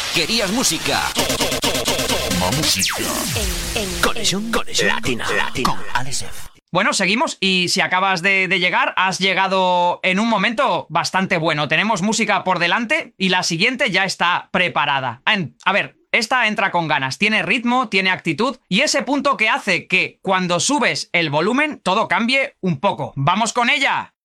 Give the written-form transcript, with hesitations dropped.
¿Querías música? Toma música. Conexión Latina. Con Alex F. Bueno, seguimos y si acabas de llegar, has llegado en un momento bastante bueno. Tenemos música por delante y la siguiente ya está preparada. A ver, esta entra con ganas, tiene ritmo, tiene actitud y ese punto que hace que cuando subes el volumen todo cambie un poco. ¡Vamos con ella!